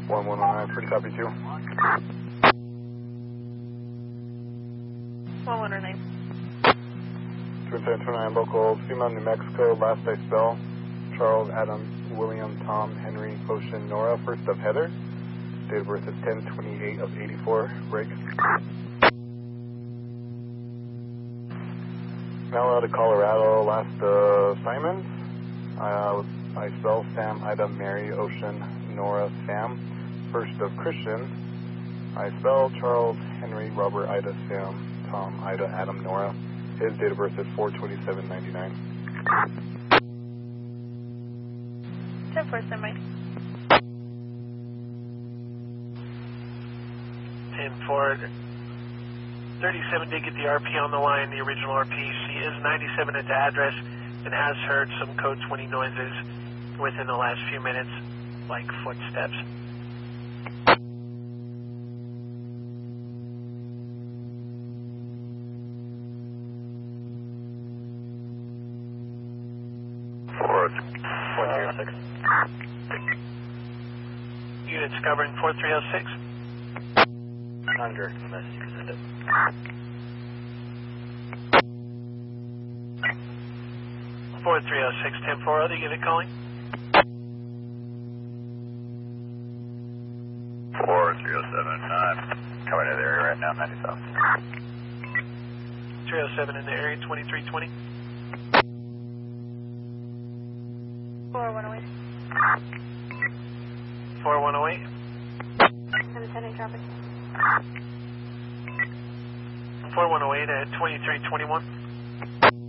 1119, pretty copy too. 1119. 2729, local, Female, New Mexico, last I spell, Charles, Adam, William, Tom, Henry, Ocean, Nora, first of Heather. Date of birth is 10/28 of 84, break. Now out of Colorado, last Simons. I spell Sam, Ida, Mary, Ocean, Nora, Sam. First of Christian. I spell Charles, Henry, Robert, Ida, Sam, Tom, Ida, Adam, Nora. His date of birth is 4/27/99. 10-4, semi. 10-4. 37 did get the RP on the line, the original RP. She is 97 at the address and has heard some code 20 noises within the last few minutes, like footsteps. Units covering 4306. Under, unless you can send it. 4306, 10-4, other unit calling. 4307, coming to the area right now, 90 south. 307 in the area, 2320. 4108. 4108. 710 traffic. 4108 at 2321.